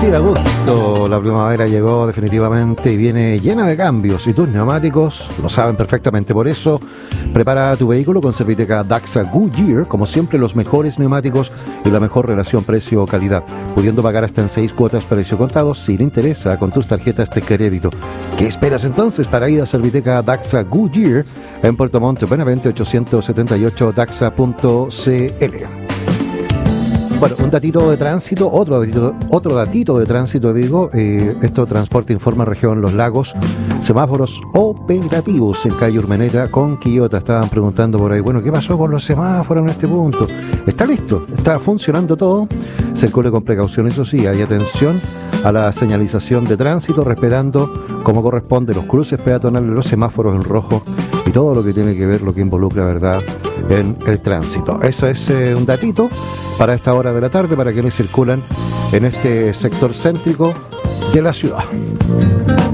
así da gusto. La primavera llegó definitivamente y viene llena de cambios. Y tus neumáticos lo saben perfectamente. Por eso, prepara tu vehículo con Serviteca Dachsa Goodyear. Como siempre, los mejores neumáticos y la mejor relación precio-calidad. Pudiendo pagar hasta en 6 cuotas precio contado si le interesa con tus tarjetas de crédito. ¿Qué esperas entonces para ir a Serviteca Dachsa Goodyear en Puerto Montt, Benavente 878 Dachsa.cl? Bueno, un datito de tránsito, otro datito de tránsito, esto Transporte informa región Los Lagos, semáforos operativos en calle Urmeneta con Quillota. Estaban preguntando por ahí, bueno, ¿qué pasó con los semáforos en este punto? Está listo, está funcionando todo, circule con precaución, eso sí, hay atención a la señalización de tránsito, respetando como corresponde los cruces peatonales, los semáforos en rojo y todo lo que tiene que ver, lo que involucra, ¿verdad?, en el tránsito. Eso es un datito para esta hora de la tarde, para quienes circulan en este sector céntrico de la ciudad.